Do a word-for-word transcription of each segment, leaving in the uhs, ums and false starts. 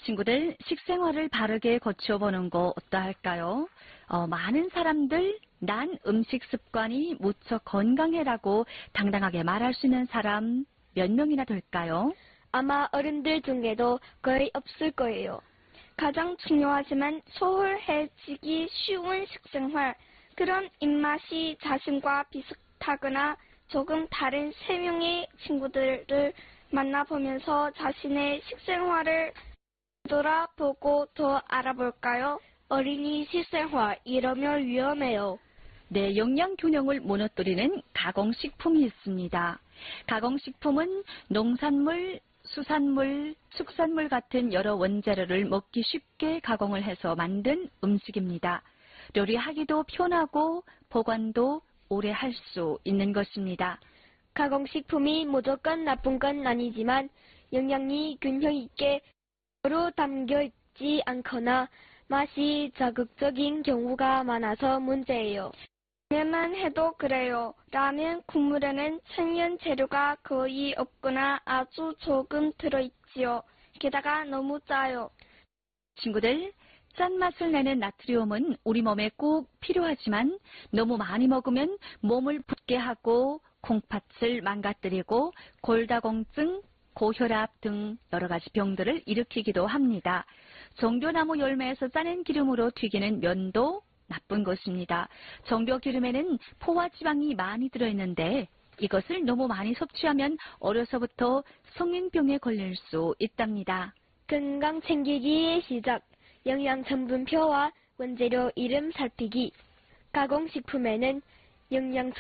친구들, 식생활을 바르게 고쳐보는 거 어떠할까요? 어, 많은 사람들 난 음식 습관이 무척 건강해라고 당당하게 말할 수 있는 사람 몇 명이나 될까요? 아마 어른들 중에도 거의 없을 거예요. 가장 중요하지만 소홀해지기 쉬운 식생활, 그런 입맛이 자신과 비슷하거나 조금 다른 세 명의 친구들을 만나보면서 자신의 식생활을 돌아보고 더 알아볼까요? 어린이 식생활, 이러면 위험해요. 네, 영양균형을 무너뜨리는 가공식품이 있습니다. 가공식품은 농산물, 수산물, 축산물 같은 여러 원재료를 먹기 쉽게 가공을 해서 만든 음식입니다. 요리하기도 편하고 보관도 오래 할 수 있는 것입니다. 가공식품이 무조건 나쁜 건 아니지만 영양이 균형 있게 로 담겨 있지 않거나 맛이 자극적인 경우가 많아서 문제예요. 라면만 해도 그래요. 라면 국물에는 천연 재료가 거의 없거나 아주 조금 들어있지요. 게다가 너무 짜요. 친구들, 짠맛을 내는 나트륨은 우리 몸에 꼭 필요하지만 너무 많이 먹으면 몸을 붓게 하고 콩팥을 망가뜨리고 골다공증, 고혈압 등 여러 가지 병들을 일으키기도 합니다. 정교나무 열매에서 짜낸 기름으로 튀기는 면도 나쁜 것입니다. 정교 기름에는 포화지방이 많이 들어있는데 이것을 너무 많이 섭취하면 어려서부터 성인병에 걸릴 수 있답니다. 건강 챙기기의 시작, 영양성분표와 원재료 이름 살피기. 가공식품에는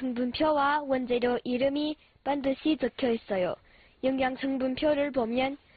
영양성분표와 원재료 이름이 반드시 적혀 있어요. 영양성분표를 보면